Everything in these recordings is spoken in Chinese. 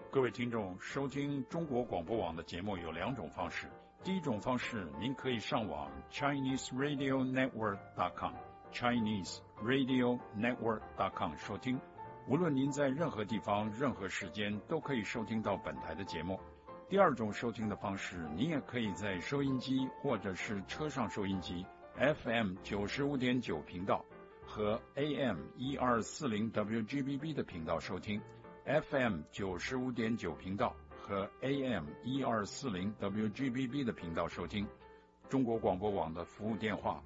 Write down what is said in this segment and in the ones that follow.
各位听众，收听中国广播网的节目有两种方式。第一种方式，您可以上网 ChineseRadioNetwork.com 收听。无论您在任何地方、任何时间，都可以收听到本台的节目。第二种收听的方式，您也可以在收音机或者是车上收音机 FM 95.9频道和 AM 1240 WGBB 的频道收听。FM 95.9频道和 AM 1240 WGBB 的频道收听。中国广播网的服务电话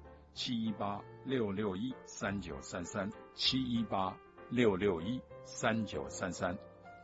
718-661-3933 718-661-3933。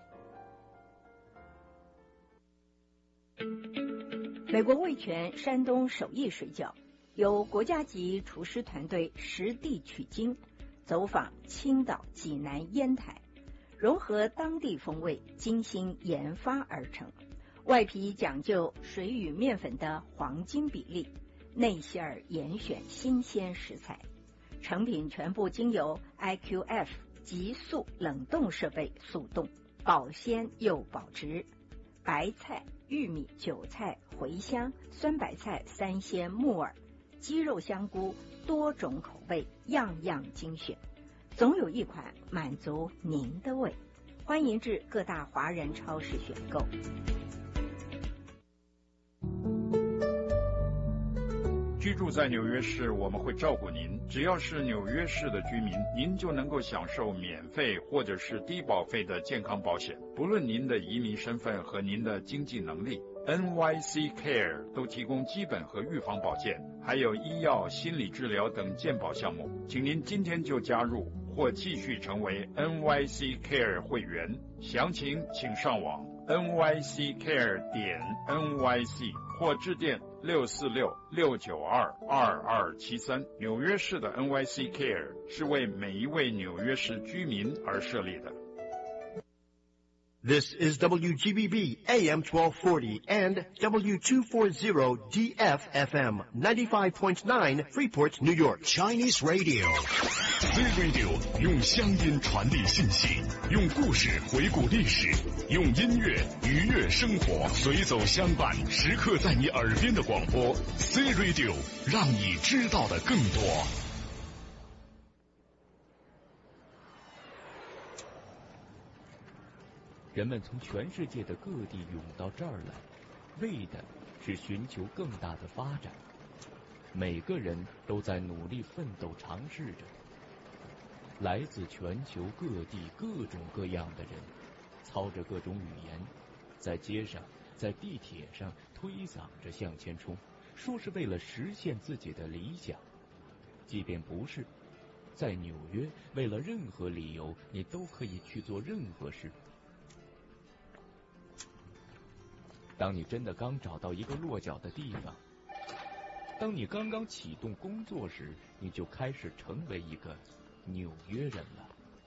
美国味全山东手艺水饺由国家级厨师团队实地取经，走访青岛、济南、烟台，融合当地风味，精心研发而成。外皮讲究水与面粉的黄金比例，内馅儿严选新鲜食材，成品全部经由 IQF 急速冷冻设备速冻，保鲜又保值。白菜、玉米、韭菜、茴香、酸白菜、三鲜、木耳、鸡肉、香菇，多种口味，样样精选，总有一款满足您的胃。欢迎至各大华人超市选购。 居住在纽约市，我们会照顾您。只要是纽约市的居民，您就能够享受免费或者是低保费的健康保险。不论您的移民身份和您的经济能力， NYC Care 都提供基本和预防保健，还有医药、心理治疗等健保项目。请您今天就加入或继续成为 NYC Care 会员。详情请上网 nyccare.nyc 或致电646-692-2273。纽约市的 NYC Care 是为每一位纽约市居民而设立的。 This is WGBB AM 1240 and W240 DFFM 95.9 Freeport, New York. Chinese Radio. Z Radio 用乡音传递信息，用故事回顾历史，用音乐愉悦生活，随走相伴，时刻在你耳边的广播。Z Radio 让你知道的更多。 人们从全世界的各地涌到这儿来，为的是寻求更大的发展。每个人都在努力奋斗，尝试着。来自全球各地各种各样的人，操着各种语言，在街上、在地铁上推搡着向前冲，说是为了实现自己的理想。即便不是，在纽约，为了任何理由，你都可以去做任何事。当你真的刚找到一个落脚的地方，当你刚刚启动工作时，你就开始成为一个纽约人了。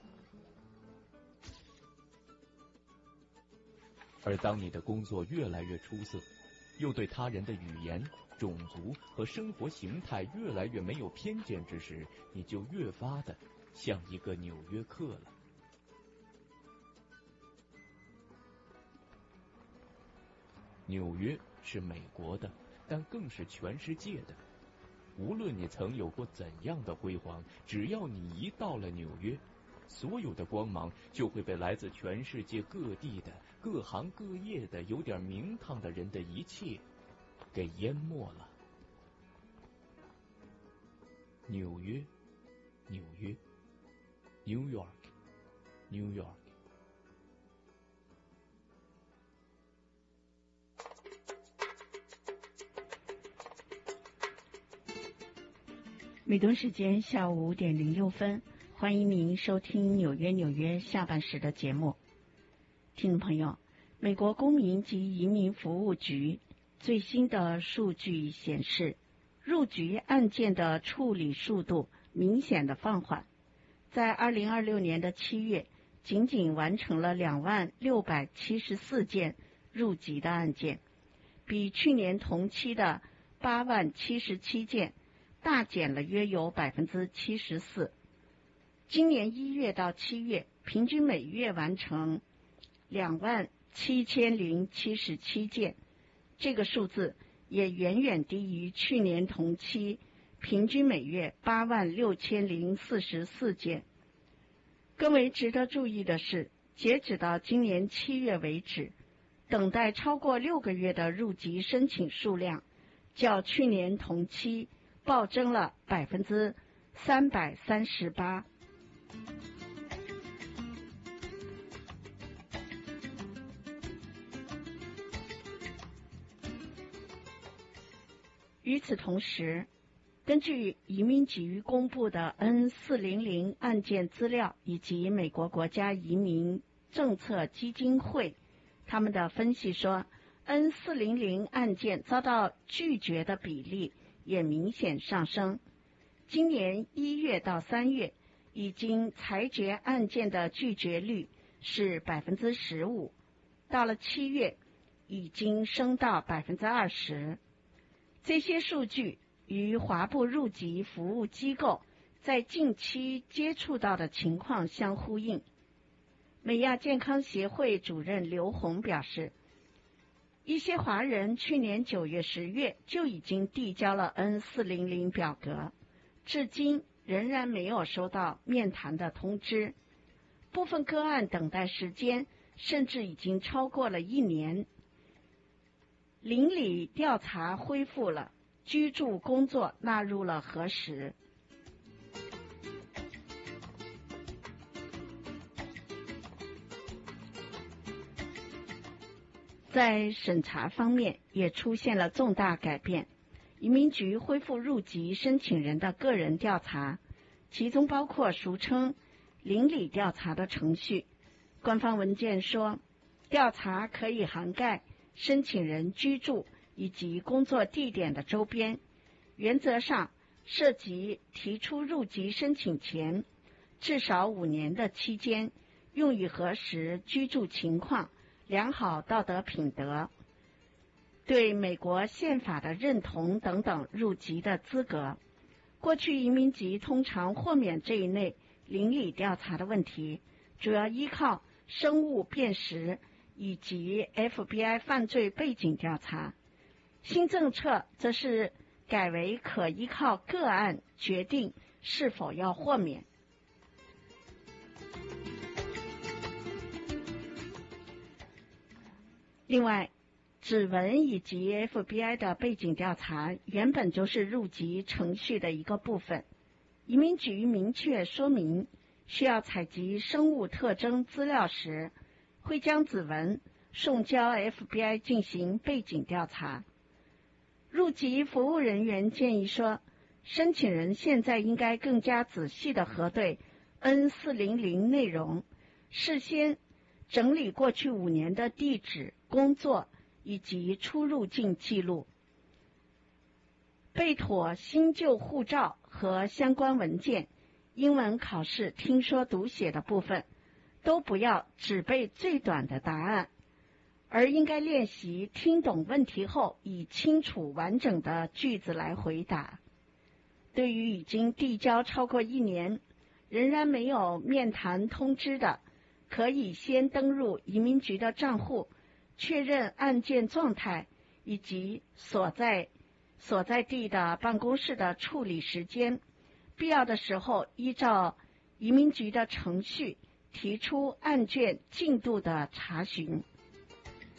而当你的工作越来越出色，又对他人的语言、种族和生活形态越来越没有偏见之时，你就越发的像一个纽约客了。纽约是美国的，但更是全世界的。无论你曾有过怎样的辉煌，只要你一到了纽约，所有的光芒就会被来自全世界各地的各行各业的有点名堂的人的一切给淹没了。纽约，纽约 ，New York，New York。 美东时间下午5点06分，欢迎您收听纽约下半时的节目。听众朋友，美国公民及移民服务局最新的数据显示，入局案件的处理速度明显的放缓，在2026年的7月，仅仅完成了20674件入籍的案件，比去年同期的80077件大减了约有74%。今年1月到7月，平均每月完成 7077件，这个数字也远远低于去年同期平均每月86044件。更为值得注意的是，截止到今年7月为止，等待超过6个月的入籍申请数量较去年同期暴增了338%。与此同时，根据移民局公布的 N400 案件资料以及美国国家移民政策基金会他们的分析说， N400 案件遭到拒绝的比例也明显上升。今年1月到3月已经裁决案件的拒绝率是 15%， 到了7月已经升到 20%。 这些数据与华部入籍服务机构在近期接触到的情况相呼应。美亚健康协会主任刘红表示，一些华人去年9月、10月就已经递交了 N400 表格，至今仍然没有收到面谈的通知，部分个案等待时间甚至已经超过了1年。邻里调查恢复了，居住工作纳入了核实。在审查方面也出现了重大改变，移民局恢复入籍申请人的个人调查，其中包括俗称邻里调查的程序。官方文件说，调查可以涵盖申请人居住以及工作地点的周边，原则上涉及提出入籍申请前至少5年的期间，用以核实居住情况、良好道德品德、对美国宪法的认同等等入籍的资格。过去移民局通常豁免这一类邻里调查的问题，主要依靠生物辨识以及 FBI 犯罪背景调查。新政策则是改为可依靠个案决定是否要豁免。另外，指纹以及 FBI 的背景调查原本就是入籍程序的一个部分。移民局明确说明，需要采集生物特征资料时，会将指纹送交 FBI 进行背景调查。入籍服务人员建议说，申请人现在应该更加仔细地核对 N400 内容，事先整理过去5年的地址、工作以及出入境记录，备妥新旧护照和相关文件。英文考试听说读写的部分都不要只背最短的答案，而应该练习听懂问题后以清楚完整的句子来回答。对于已经递交超过1年仍然没有面谈通知的，可以先登入移民局的账户，确认案件状态以及所在地的办公室的处理时间，必要的时候依照移民局的程序提出案件进度的查询。